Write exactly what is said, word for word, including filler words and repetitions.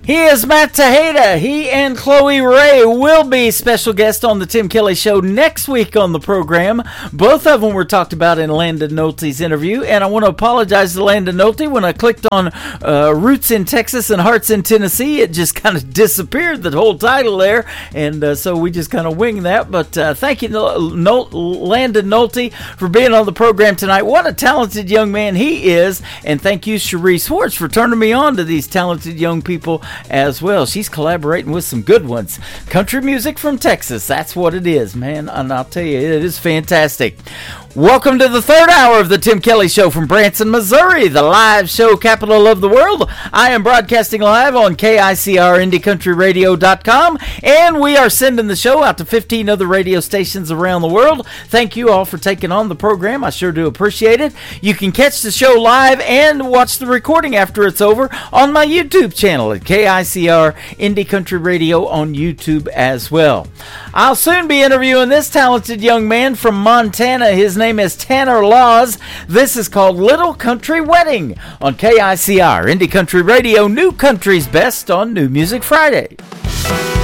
He is Matt Tejeda. He and Chloe Ray will be special guests on the Tim Kelly Show next week on the program. Both of them were talked about in Landon Nolte's interview, and I want to apologize to Landon Nolte. When I clicked on uh, Roots in Texas and Hearts in Tennessee, it just kind of disappeared, the whole title there, and uh, so we just kind of winged that. But uh, thank you, Nol- Landon Nolte, for being on the program tonight. What a talented young man he is, and thank you, Cherie Swartz, for turning me on to these talented young people as well. She's collaborating with some good ones. Country music from Texas, that's what it is, man, and I'll tell you, it is fantastic. Welcome to the third hour of the Tim Kelly Show from Branson, Missouri, the live show capital of the world. I am broadcasting live on K I C R Indie Country Radio dot com, and we are sending the show out to fifteen other radio stations around the world. Thank you all for taking on the program. I sure do appreciate it. You can catch the show live and watch the recording after it's over on my YouTube channel at K I C R Indie Country Radio on YouTube as well. I'll soon be interviewing this talented young man from Montana. His name is Tanner Laws. This is called Little Country Wedding on K I C R Indie Country Radio, New Country's Best on New Music Friday.